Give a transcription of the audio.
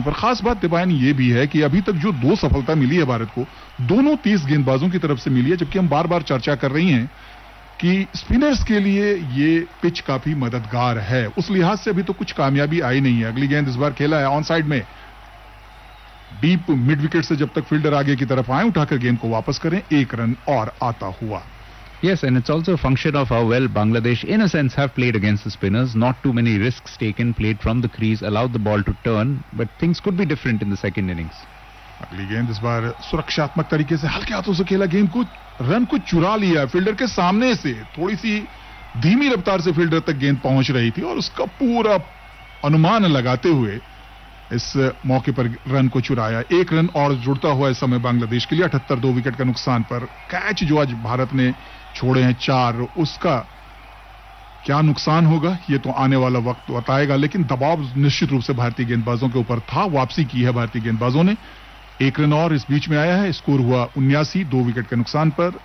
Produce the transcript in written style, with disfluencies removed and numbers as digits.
पर खास बात दिवान ये भी है कि अभी तक जो 2 सफलता मिली है भारत को, दोनों 30 गेंदबाजों की तरफ से मिली है, जबकि हम बार बार चर्चा कर रही हैं कि स्पिनर्स के लिए ये पिच काफी मददगार है। उस लिहाज से अभी तो कुछ कामयाबी आई नहीं है। अगली गेंद इस बार खेला है ऑन साइड में, डीप मिड विकेट से जब तक फील्डर आगे की तरफ आए, उठाकर गेंद को वापस करें, 1 रन और आता हुआ। Yes, and it's also a function of how well Bangladesh, in a sense, have played against the spinners. Not too many risks taken, played from the crease, allowed the ball to turn, but things could be different in the second innings. अगली गेंद इस बार सुरक्षात्मक तरीके से हल्के हाथों से खेला, गेंद को रन को चुरा लिया फील्डर के सामने से। थोड़ी सी धीमी रफ्तार से फील्डर तक गेंद पहुंच रही थी और उसका पूरा अनुमान लगाते हुए इस मौके पर रन को चुराया। 1 रन और जुड़ता हुआ इस समय बांग्लादेश के लिए 78, 2 विकेट का नुकसान पर। कैच जो आज भारत ने छोड़े हैं 4, उसका क्या नुकसान होगा ये तो आने वाला वक्त बताएगा, लेकिन दबाव निश्चित रूप से भारतीय गेंदबाजों के ऊपर था। वापसी की है भारतीय गेंदबाजों ने, 1 रन और इस बीच में आया है। स्कोर हुआ 79, 2 विकेट के नुकसान पर।